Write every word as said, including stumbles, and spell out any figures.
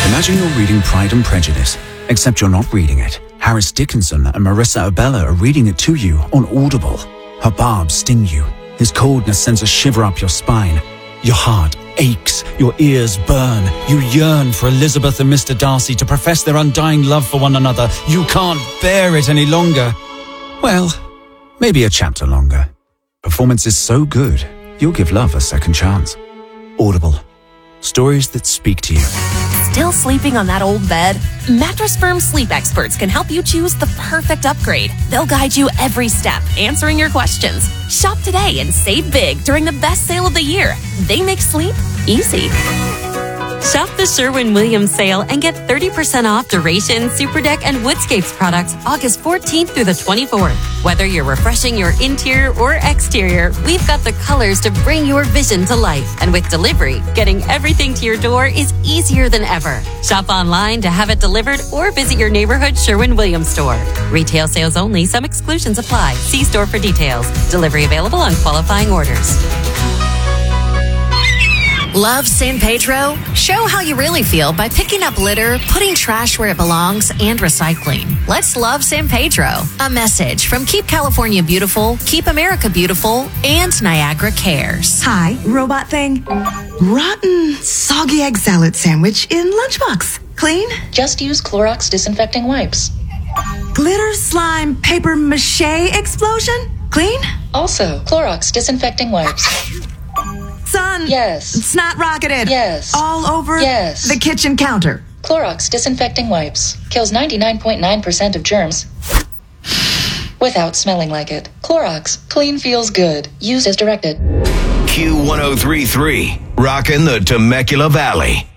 Imagine you're reading Pride and Prejudice, except you're not reading it. Harris Dickinson and Marissa Abella are reading it to you on Audible. Her barbs sting you. His coldness sends a shiver up your spine. Your heart aches. Your ears burn. You yearn for Elizabeth and Mister Darcy to profess their undying love for one another. You can't bear it any longer. Well, maybe a chapter longer. Performance is so good, you'll give love a second chance. Audible. Stories that speak to you. Still sleeping on that old bed? Mattress Firm sleep experts can help you choose the perfect upgrade. They'll guide you every step, answering your questions. Shop today and save big during the best sale of the year. They make sleep easy. Shop the Sherwin-Williams sale and get thirty percent off Duration, Superdeck, and Woodscapes products August fourteenth through the twenty-fourth. Whether you're refreshing your interior or exterior, we've got the colors to bring your vision to life. And with delivery, getting everything to your door is easier than ever. Shop online to have it delivered or visit your neighborhood Sherwin-Williams store. Retail sales only. Some exclusions apply. See store for details. Delivery available on qualifying orders. Love San Pedro? Show how you really feel by picking up litter, putting trash where it belongs, and recycling. Let's love San Pedro. A message from Keep California Beautiful, Keep America Beautiful, and Niagara Cares. Hi, robot thing. Rotten, soggy egg salad sandwich in lunchbox. Clean? Just use Clorox disinfecting wipes. Glitter slime paper mache explosion? Clean? Also, Clorox disinfecting wipes. Son. Yes. It's not rocketed. Yes. All over yes. the kitchen counter. Clorox disinfecting wipes. Kills ninety-nine point nine percent of germs without smelling like it. Clorox. Clean feels good. Use as directed. Q one oh three point three. Rockin' the Temecula Valley.